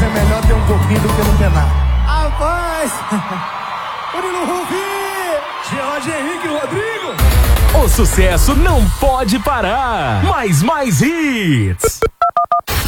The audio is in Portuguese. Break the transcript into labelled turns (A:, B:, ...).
A: é melhor ter um pouquinho do que não ter nada.
B: Rapaz! Murilo Rufi!
A: Jorge Henrique Rodrigo!
C: O sucesso não pode parar. Mais hits.